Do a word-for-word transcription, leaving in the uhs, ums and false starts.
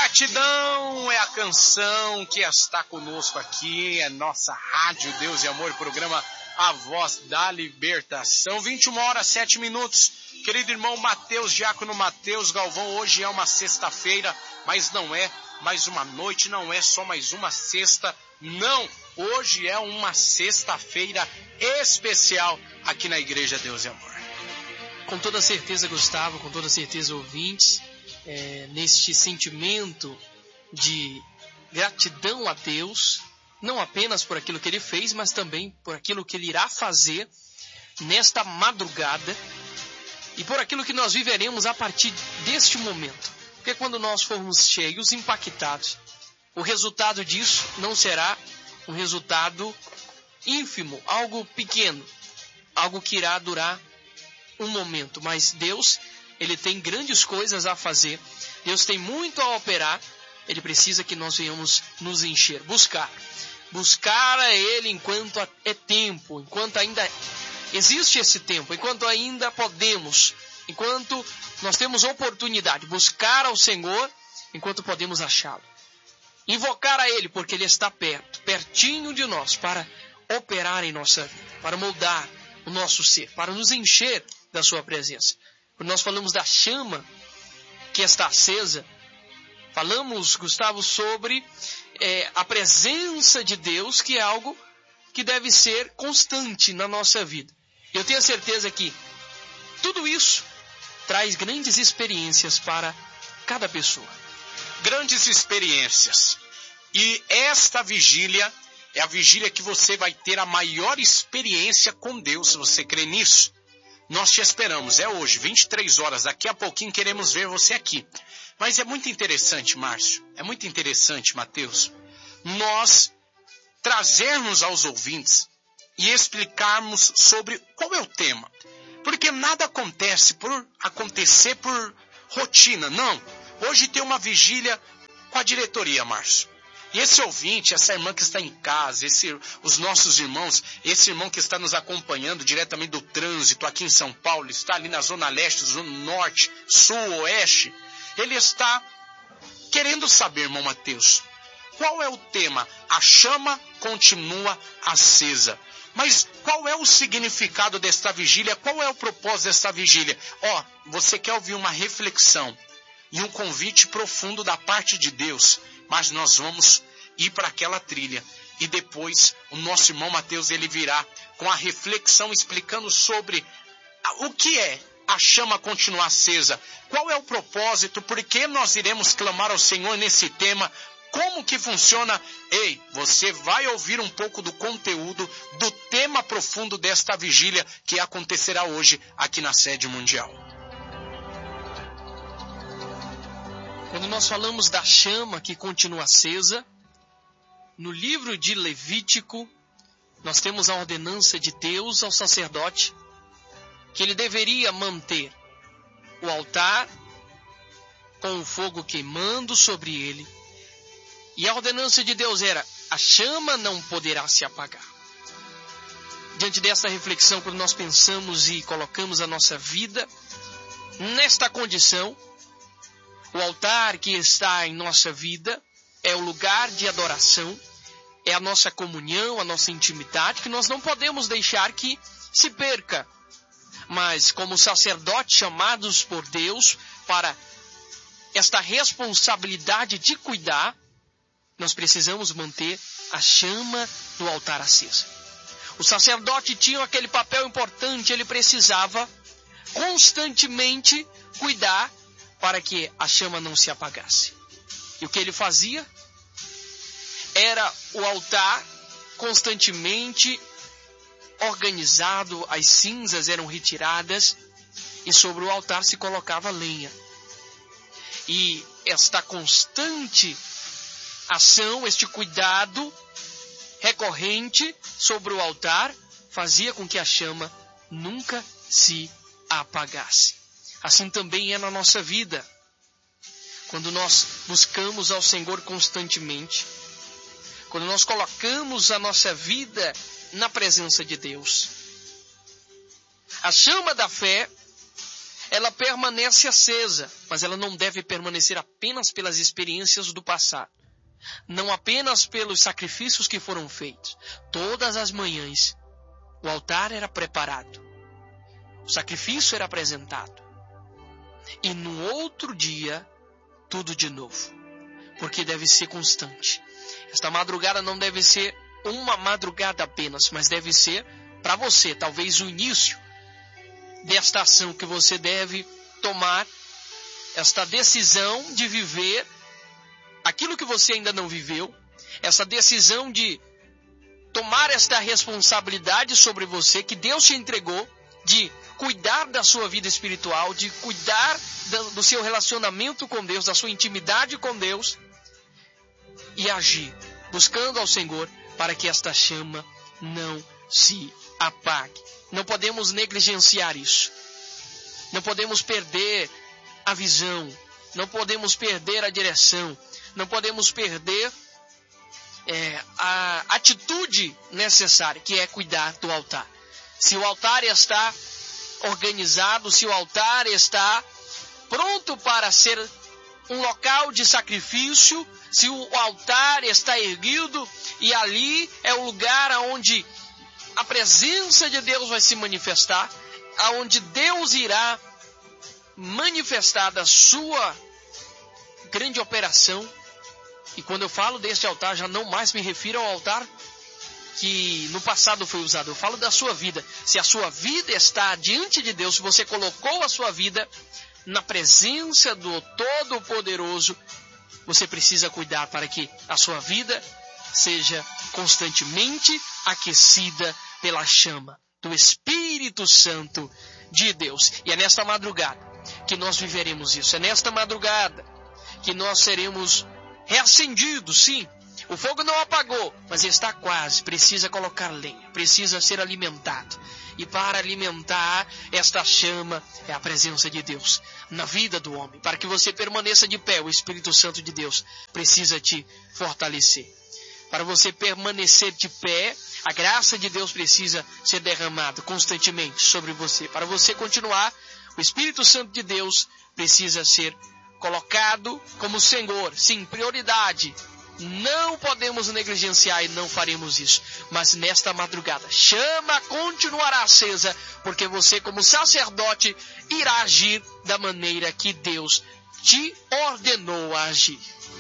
Gratidão é a canção que está conosco aqui, é nossa Rádio Deus e Amor, programa A Voz da Libertação, vinte e uma horas, sete minutos. Querido irmão Mateus, diácono Mateus Galvão, hoje é uma sexta-feira, mas não é mais uma noite, não é só mais uma sexta, não. Hoje é uma sexta-feira especial aqui na Igreja Deus e Amor. Com toda certeza, Gustavo, com toda certeza, ouvintes, é, neste sentimento de gratidão a Deus, não apenas por aquilo que Ele fez, mas também por aquilo que Ele irá fazer nesta madrugada e por aquilo que nós viveremos a partir deste momento. Porque quando nós formos cheios, impactados, o resultado disso não será um resultado ínfimo, algo pequeno, algo que irá durar um momento, mas Deus, Ele tem grandes coisas a fazer, Deus tem muito a operar, Ele precisa que nós venhamos nos encher, buscar, buscar a Ele enquanto é tempo, enquanto ainda existe esse tempo, enquanto ainda podemos, enquanto nós temos oportunidade, buscar ao Senhor enquanto podemos achá-lo, invocar a Ele porque Ele está perto, pertinho de nós, para operar em nossa vida, para moldar o nosso ser, para nos encher da sua presença. Quando nós falamos da chama que está acesa, falamos, Gustavo, sobre é, a presença de Deus, que é algo que deve ser constante na nossa vida. Eu tenho a certeza que tudo isso traz grandes experiências para cada pessoa. Grandes experiências. E esta vigília é a vigília que você vai ter a maior experiência com Deus, se você crê nisso. Nós te esperamos, é hoje, vinte e três horas, daqui a pouquinho queremos ver você aqui. Mas é muito interessante, Márcio, é muito interessante, Mateus, nós trazermos aos ouvintes e explicarmos sobre qual é o tema. Porque nada acontece por acontecer por rotina, não. Hoje tem uma vigília com a diretoria, Márcio. E esse ouvinte, essa irmã que está em casa, esse, os nossos irmãos, esse irmão que está nos acompanhando diretamente do trânsito aqui em São Paulo, está ali na Zona Leste, Zona Norte, Sul, Oeste, ele está querendo saber, irmão Mateus, qual é o tema? A chama continua acesa. Mas qual é o significado desta vigília? Qual é o propósito desta vigília? Ó, você quer ouvir uma reflexão e um convite profundo da parte de Deus, mas nós vamos ir para aquela trilha. E depois o nosso irmão Mateus, ele virá com a reflexão explicando sobre o que é a chama continuar acesa. Qual é o propósito? Por que nós iremos clamar ao Senhor nesse tema? Como que funciona? Ei, você vai ouvir um pouco do conteúdo do tema profundo desta vigília que acontecerá hoje aqui na sede mundial. Quando nós falamos da chama que continua acesa, no livro de Levítico, nós temos a ordenança de Deus ao sacerdote, que ele deveria manter o altar com o fogo queimando sobre ele. E a ordenança de Deus era, a chama não poderá se apagar. Diante dessa reflexão, quando nós pensamos e colocamos a nossa vida nesta condição, o altar que está em nossa vida é o lugar de adoração, é a nossa comunhão, a nossa intimidade, que nós não podemos deixar que se perca. Mas como sacerdotes chamados por Deus para esta responsabilidade de cuidar, nós precisamos manter a chama do altar acesa. O sacerdote tinha aquele papel importante, ele precisava constantemente cuidar para que a chama não se apagasse. E o que ele fazia? Era o altar constantemente organizado, as cinzas eram retiradas e sobre o altar se colocava lenha. E esta constante ação, este cuidado recorrente sobre o altar fazia com que a chama nunca se apagasse. Assim também é na nossa vida. Quando nós buscamos ao Senhor constantemente, quando nós colocamos a nossa vida na presença de Deus, a chama da fé, ela permanece acesa, mas ela não deve permanecer apenas pelas experiências do passado. Não apenas pelos sacrifícios que foram feitos. Todas as manhãs, o altar era preparado. O sacrifício era apresentado. E no outro dia, tudo de novo. Porque deve ser constante. Esta madrugada não deve ser uma madrugada apenas, mas deve ser, para você, talvez o início desta ação que você deve tomar, esta decisão de viver aquilo que você ainda não viveu, essa decisão de tomar esta responsabilidade sobre você que Deus te entregou, de cuidar da sua vida espiritual, de cuidar do, do seu relacionamento com Deus, da sua intimidade com Deus, e agir, buscando ao Senhor para que esta chama não se apague. Não podemos negligenciar isso. Não podemos perder a visão. Não podemos perder a direção. Não podemos perder é, a atitude necessária, que é cuidar do altar. Se o altar está organizado, se o altar está pronto para ser um local de sacrifício, se o altar está erguido e ali é o lugar onde a presença de Deus vai se manifestar, aonde Deus irá manifestar da sua grande operação. E quando eu falo deste altar, já não mais me refiro ao altar que no passado foi usado. Eu falo da sua vida. Se a sua vida está diante de Deus, se você colocou a sua vida na presença do Todo-Poderoso, você precisa cuidar para que a sua vida seja constantemente aquecida pela chama do Espírito Santo de Deus. E é nesta madrugada que nós viveremos isso. É nesta madrugada que nós seremos reacendidos, sim. O fogo não apagou, mas está quase. Precisa colocar lenha, precisa ser alimentado. E para alimentar esta chama é a presença de Deus na vida do homem. Para que você permaneça de pé, o Espírito Santo de Deus precisa te fortalecer. Para você permanecer de pé, a graça de Deus precisa ser derramada constantemente sobre você. Para você continuar, o Espírito Santo de Deus precisa ser colocado como Senhor, sim, prioridade. Não podemos negligenciar e não faremos isso. Mas nesta madrugada, chama continuará acesa, porque você, como sacerdote, irá agir da maneira que Deus te ordenou a agir.